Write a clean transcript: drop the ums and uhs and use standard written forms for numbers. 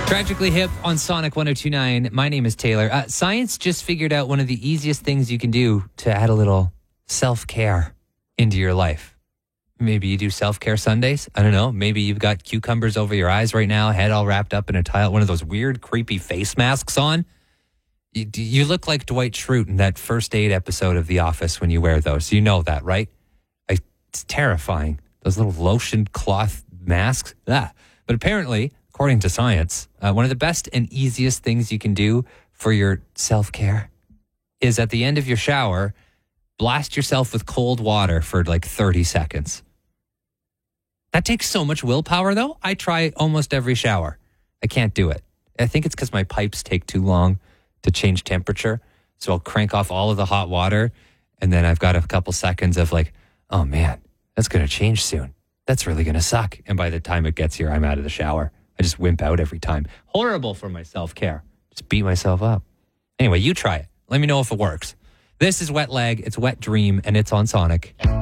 Tragically Hip on Sonic 102.9. My name is Taylor. Science just figured out one of the easiest things you can do to add a little self-care into your life. Maybe you do self-care Sundays. I don't know. Maybe you've got cucumbers over your eyes right now, head all wrapped up in a tile, one of those weird, creepy face masks on. You look like Dwight Schrute in that First Aid episode of The Office when you wear those. You know that, right? It's terrifying. Those little lotion cloth masks. But apparently, according to science, one of the best and easiest things you can do for your self-care is at the end of your shower, blast yourself with cold water for like 30 seconds. That takes so much willpower, though. I try almost every shower. I can't do it. I think it's because my pipes take too long to change temperature. So I'll crank off all of the hot water, and then I've got a couple seconds of like, oh man, that's going to change soon. That's really going to suck. And by the time it gets here, I'm out of the shower. I just wimp out every time. Horrible for my self-care. Just beat myself up. Anyway, you try it. Let me know if it works. This is Wet Leg. It's Wet Dream, and it's on Sonic.